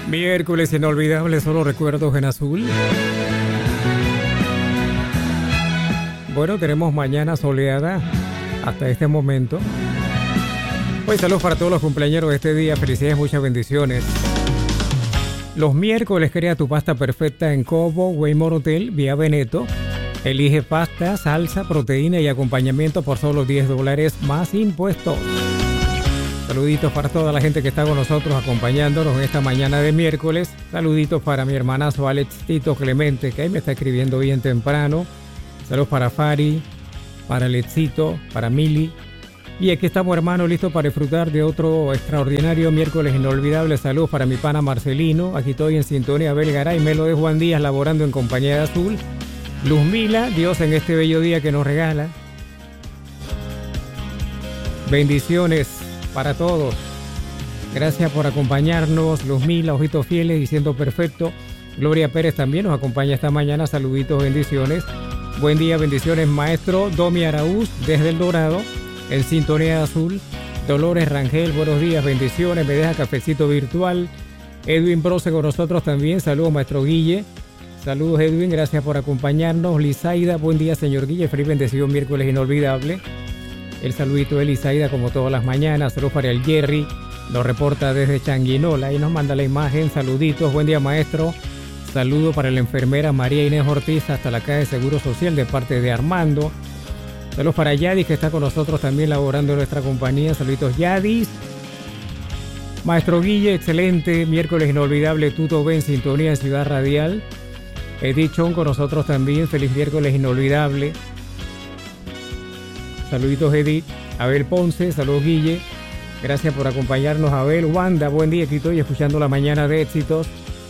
Miércoles inolvidable, solo recuerdos en azul. Bueno, tenemos mañana soleada hasta este momento. Pues saludos para todos los cumpleaños de este día. Felicidades, muchas bendiciones. Los miércoles crea tu pasta perfecta en Cobo Waymore Hotel, vía Veneto. Elige pasta, salsa, proteína y acompañamiento por solo $10 más impuestos. Saluditos para toda la gente que está con nosotros acompañándonos en esta mañana de miércoles. Saluditos para mi hermanazo Alex Tito Clemente, que ahí me está escribiendo bien temprano. Saludos para Fari, para Alexito, para Mili. Y aquí estamos, hermanos, listos para disfrutar de otro extraordinario miércoles inolvidable. Saludos para mi pana Marcelino. Aquí estoy en sintonía Belgaray, Melo de Juan Díaz, laborando en compañía de Azul. Luzmila, Dios en este bello día que nos regala. Bendiciones para todos. Gracias por acompañarnos. Luzmila, ojitos fieles, diciendo perfecto. Gloria Pérez también nos acompaña esta mañana. Saluditos, bendiciones. Buen día, bendiciones, maestro Domi Araúz desde El Dorado, en sintonía azul. Dolores Rangel, buenos días, bendiciones. Me deja cafecito virtual. Edwin Brose con nosotros también. Saludos, maestro Guille. Saludos, Edwin, gracias por acompañarnos. Lizaida, buen día, señor Guille. Feliz bendecido miércoles inolvidable. El saludito de Lizaida como todas las mañanas. Saludos para el Jerry, nos reporta desde Changuinola y nos manda la imagen. Saluditos, buen día, maestro. Saludo para la enfermera María Inés Ortiz hasta la Caja de Seguro Social de parte de Armando. Saludos para Yadis, que está con nosotros también laborando en nuestra compañía. Saluditos, Yadis. Maestro Guille, excelente miércoles inolvidable. Tuto Ben, sintonía en Ciudad Radial. Edith Chon con nosotros también. Feliz miércoles inolvidable. Saluditos, Edith. Abel Ponce, saludos, Guille. Gracias por acompañarnos, Abel. Wanda, buen día. Aquí estoy escuchando la mañana de éxitos.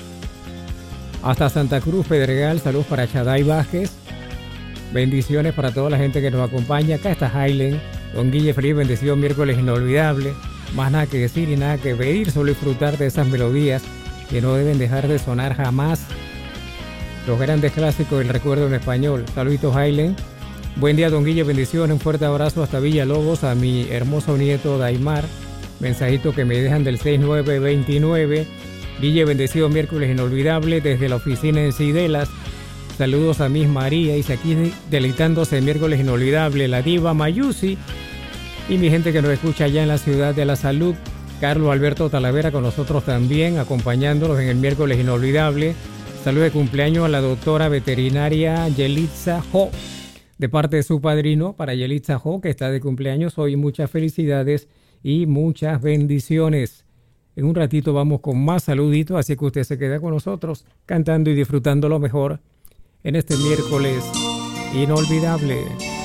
Hasta Santa Cruz, Pedregal. Saludos para Chaday Vázquez. Bendiciones para toda la gente que nos acompaña. Acá está Hailen. Don Guille, feliz bendecido miércoles inolvidable. Más nada que decir y nada que pedir, solo disfrutar de esas melodías que no deben dejar de sonar jamás. Los grandes clásicos del recuerdo en español. Saluditos, Hailen. Buen día, don Guille, bendiciones. Un fuerte abrazo hasta Villalobos a mi hermoso nieto Daimar. Mensajito que me dejan del 6929. Guille, bendecido miércoles inolvidable desde la oficina en Cidelas. Saludos a Miss María, y aquí deleitándose miércoles inolvidable, la diva Mayusi. Y mi gente que nos escucha allá en la ciudad de la salud, Carlos Alberto Talavera con nosotros también, acompañándonos en el miércoles inolvidable. Saludos de cumpleaños a la doctora veterinaria Yelitza Ho, de parte de su padrino para Yelitza Ho, que está de cumpleaños hoy. Muchas felicidades y muchas bendiciones. En un ratito vamos con más saluditos, así que usted se queda con nosotros, cantando y disfrutando lo mejor en este miércoles inolvidable.